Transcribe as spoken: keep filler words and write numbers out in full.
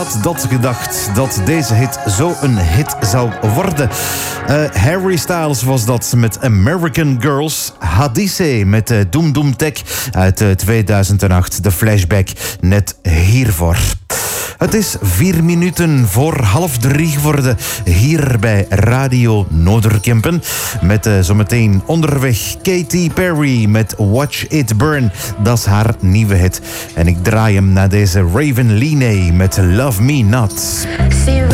had dat gedacht, dat deze hit zo een hit zou worden? Uh, Harry Styles was dat met American Girls. Hadise met uh, Doom Doom Tech uit uh, tweeduizend acht. De flashback net hiervoor. Het is vier minuten voor half drie geworden hier bij Radio Noorderkempen. Met uh, zometeen onderweg Katy Perry met Watch It Burn. Dat is haar nieuwe hit. En ik draai hem naar deze Raven Leene met Love Me Not. See